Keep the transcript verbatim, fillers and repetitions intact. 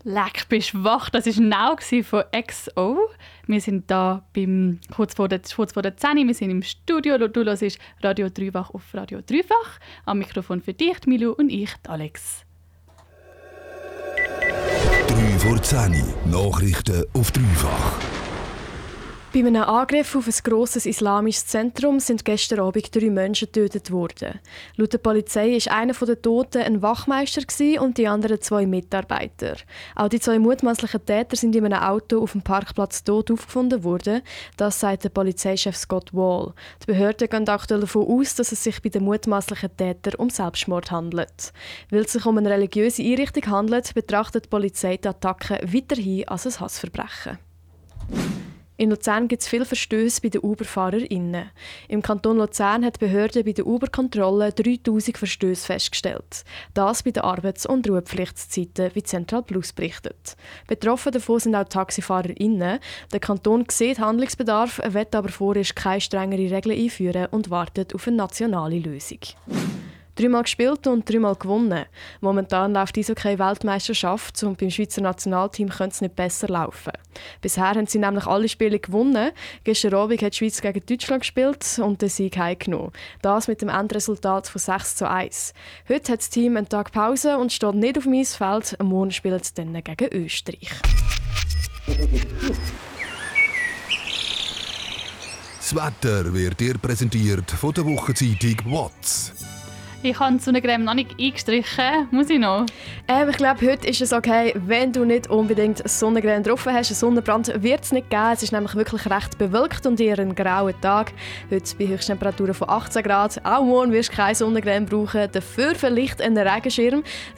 Leck, bist du wach. Das war Now von X O. Wir sind hier beim, kurz vor der, kurz vor der zehn. Wir sind im Studio. Du hörst Radio Dreifach auf Radio Dreifach. Am Mikrofon für dich, Milu, und ich, Alex. drei vor zehn. Nachrichten auf Dreifach. Bei einem Angriff auf ein grosses islamisches Zentrum sind gestern Abend drei Menschen getötet worden. Laut der Polizei war einer der Toten ein Wachmeister und die anderen zwei Mitarbeiter. Auch die zwei mutmaßlichen Täter sind in einem Auto auf dem Parkplatz tot aufgefunden worden. Das sagt der Polizeichef Scott Wall. Die Behörden gehen aktuell davon aus, dass es sich bei den mutmaßlichen Tätern um Selbstmord handelt. Weil es sich um eine religiöse Einrichtung handelt, betrachtet die Polizei die Attacke weiterhin als ein Hassverbrechen. In Luzern gibt es viele Verstöße bei den Uber-FahrerInnen. Im Kanton Luzern hat die Behörde bei der Uber-Kontrolle dreitausend Verstöße festgestellt. Das bei den Arbeits- und Ruhepflichtszeiten, wie Central Plus berichtet. Betroffen davon sind auch TaxifahrerInnen. Der Kanton sieht Handlungsbedarf, will aber vorerst keine strengere Regeln einführen und wartet auf eine nationale Lösung. Dreimal gespielt und dreimal gewonnen. Momentan läuft die Eishockey-Weltmeisterschaft und beim Schweizer Nationalteam könnte es nicht besser laufen. Bisher haben sie nämlich alle Spiele gewonnen. Gestern Abend hat die Schweiz gegen Deutschland gespielt und den Sieg heimgenommen. Das mit dem Endresultat von sechs zu eins. Heute hat das Team einen Tag Pause und steht nicht auf dem Eisfeld. Morgen spielt es dann gegen Österreich. Das Wetter wird dir präsentiert von der Wochenzeitung «Watts». Ich habe die Sonnencreme noch nicht eingestrichen. Muss ich noch? Ähm, ich glaube, heute ist es okay, wenn du nicht unbedingt Sonnencreme drauf hast. Einen Sonnenbrand wird es nicht geben. Es ist nämlich wirklich recht bewölkt und eher ein grauer Tag. Heute bei Höchsttemperaturen von achtzehn Grad. Auch morgen wirst du keine Sonnencreme brauchen. Dafür vielleicht einen Regenschirm.